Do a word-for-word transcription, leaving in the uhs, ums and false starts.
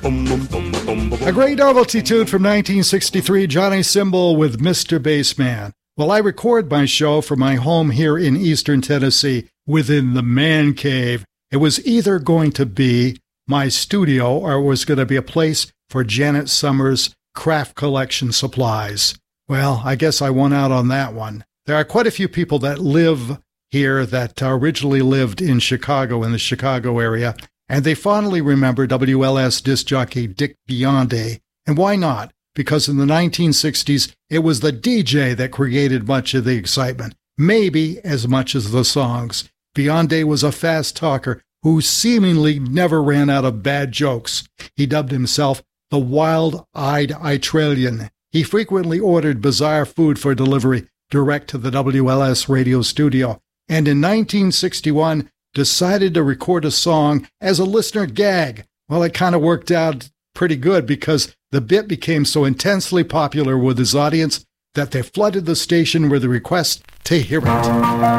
A great novelty tune from nineteen sixty-three, Johnny Cymbal with Mister Bassman. Well, I record my show from my home here in eastern Tennessee within the man cave. It was either going to be my studio or it was going to be a place for Janet Summers' craft collection supplies. Well, I guess I won out on that one. There are quite a few people that live here that originally lived in Chicago, in the Chicago area, and they fondly remember W L S disc jockey Dick Bionday. And why not? Because in the nineteen sixties, it was the D J that created much of the excitement, maybe as much as the songs. Bionday was a fast talker who seemingly never ran out of bad jokes. He dubbed himself the Wild-Eyed Australian. He frequently ordered bizarre food for delivery direct to the W L S radio studio, and in nineteen sixty-one decided to record a song as a listener gag. Well, it kind of worked out pretty good because the bit became so intensely popular with his audience that they flooded the station with a request to hear it.